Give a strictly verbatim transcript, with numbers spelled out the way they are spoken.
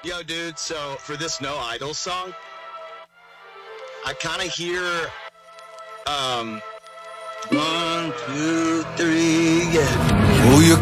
Yo, dude, so for this No Idol song, I kind of hear, um, one, two, three, yeah. Oh, you